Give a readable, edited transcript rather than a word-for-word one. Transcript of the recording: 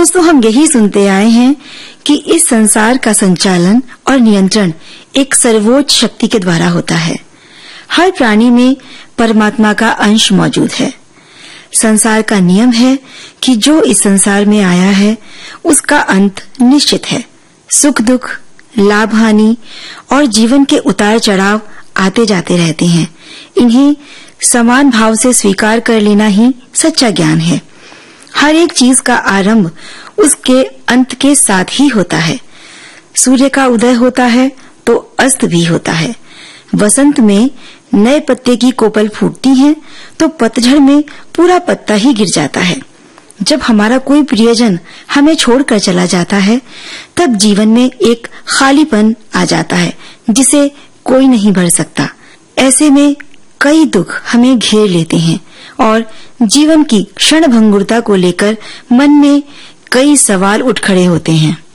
दोस्तों, हम यही सुनते आए हैं कि इस संसार का संचालन और नियंत्रण एक सर्वोच्च शक्ति के द्वारा होता है। हर प्राणी में परमात्मा का अंश मौजूद है। संसार का नियम है कि जो इस संसार में आया है उसका अंत निश्चित है। सुख दुख, लाभ हानि और जीवन के उतार चढ़ाव आते जाते रहते हैं। इन्हें समान भाव से स्वीकार कर लेना ही सच्चा ज्ञान है। हर एक चीज का आरंभ उसके अंत के साथ ही होता है। सूर्य का उदय होता है तो अस्त भी होता है। वसंत में नए पत्ते की कोपल फूटती है तो पतझड़ में पूरा पत्ता ही गिर जाता है। जब हमारा कोई प्रियजन हमें छोड़कर चला जाता है तब जीवन में एक खालीपन आ जाता है जिसे कोई नहीं भर सकता। ऐसे में कई दुख हमें घेर लेते हैं और जीवन की क्षणभंगुरता को लेकर मन में कई सवाल उठ खड़े होते हैं।